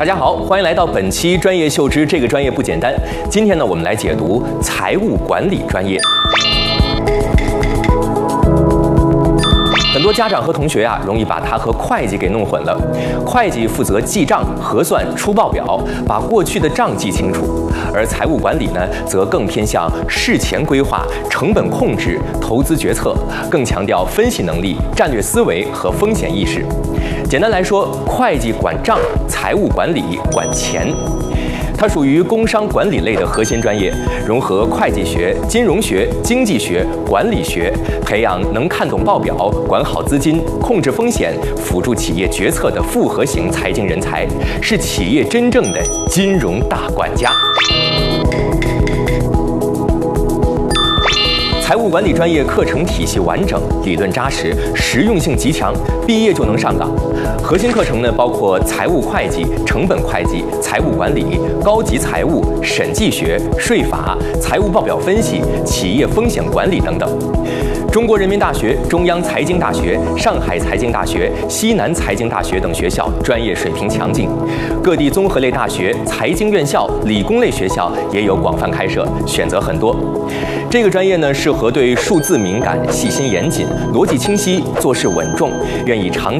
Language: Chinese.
大家好，欢迎来到本期专业秀知，这个专业不简单。今天呢，我们来解读财务管理专业。很多家长和同学啊，容易把它和会计给弄混了。会计负责记账、核算、出报表，把过去的账记清楚；而财务管理呢，则更偏向事前规划、成本控制、投资决策，更强调分析能力、战略思维和风险意识。简单来说，会计管账，财务管理管钱。它属于工商管理类的核心专业，融合会计学、金融学、经济学、管理学，培养能看懂报表、管好资金、控制风险、辅助企业决策的复合型财经人才，是企业真正的金融大管家。财务管理专业课程体系完整，理论扎实，实用性极强，毕业就能上岗。核心课程呢，包括财务会计、成本会计、财务管理、高级财务、审计学、税法、财务报表分析、企业风险管理等等。中国人民大学、中央财经大学、上海财经大学、西南财经大学等学校专业水平强劲，各地综合类大学、财经院校、理工类学校也有广泛开设，选择很多。这个专业呢，适合对数字敏感、细心严谨、逻辑清晰、做事稳重、愿意长